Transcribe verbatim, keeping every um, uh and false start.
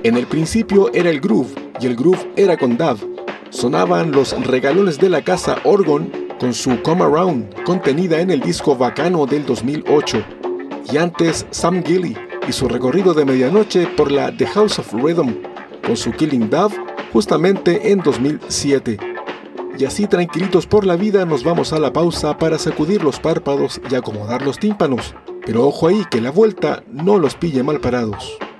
En el principio era el groove, y el groove era con Dav. Sonaban los regalones de la casa Orgon con su Come Around, contenida en el disco Bacano del dos mil ocho. Y antes Sam Gilly y su recorrido de medianoche por la The House of Rhythm, con su Killing Dav, justamente en dos mil siete. Y así tranquilitos por la vida nos vamos a la pausa para sacudir los párpados y acomodar los tímpanos. Pero ojo ahí que la vuelta no los pille mal parados.